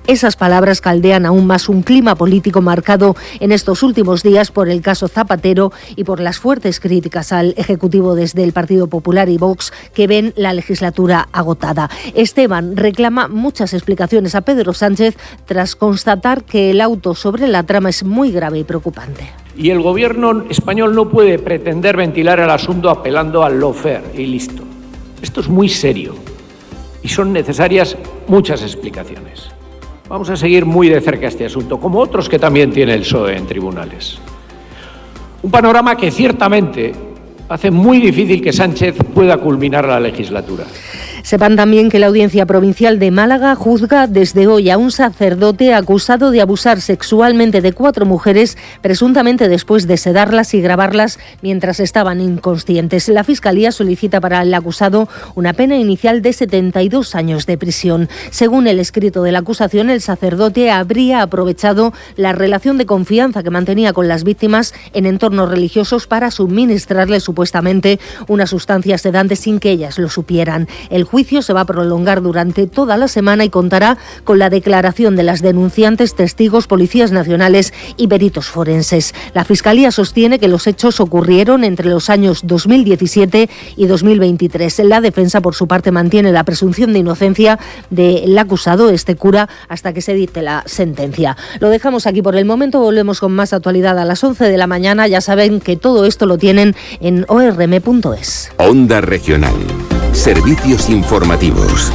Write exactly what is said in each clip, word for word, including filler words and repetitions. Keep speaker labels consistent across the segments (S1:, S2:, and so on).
S1: Esas palabras caldean aún más un clima político marcado en estos últimos días por el caso Zapatero y por las fuertes críticas al Ejecutivo desde el Partido Popular y Vox, que ven la legislatura agotada. Esteban reclama muchas explicaciones a Pedro Sánchez tras constatar que el auto sobre la trama es muy grave y preocupante.
S2: Y el gobierno español no puede pretender ventilar el asunto apelando al lawfare y listo. Esto es muy serio y son necesarias muchas explicaciones. Vamos a seguir muy de cerca este asunto, como otros que también tiene el P S O E en tribunales. Un panorama que ciertamente hace muy difícil que Sánchez pueda culminar la legislatura.
S1: Sepan también que la Audiencia Provincial de Málaga juzga desde hoy a un sacerdote acusado de abusar sexualmente de cuatro mujeres, presuntamente después de sedarlas y grabarlas mientras estaban inconscientes. La Fiscalía solicita para el acusado una pena inicial de setenta y dos años de prisión. Según el escrito de la acusación, el sacerdote habría aprovechado la relación de confianza que mantenía con las víctimas en entornos religiosos para suministrarles supuestamente una sustancia sedante sin que ellas lo supieran. El El juicio se va a prolongar durante toda la semana y contará con la declaración de las denunciantes, testigos, policías nacionales y peritos forenses. La Fiscalía sostiene que los hechos ocurrieron entre los años dos mil diecisiete y dos mil veintitrés. La defensa, por su parte, mantiene la presunción de inocencia del acusado, este cura, hasta que se dicte la sentencia. Lo dejamos aquí por el momento, volvemos con más actualidad a las once de la mañana. Ya saben que todo esto lo tienen en o r m punto es.
S3: Onda Regional. Servicios informativos.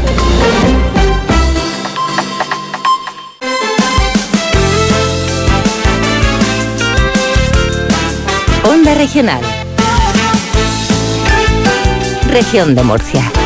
S4: Onda Regional. Región de Murcia.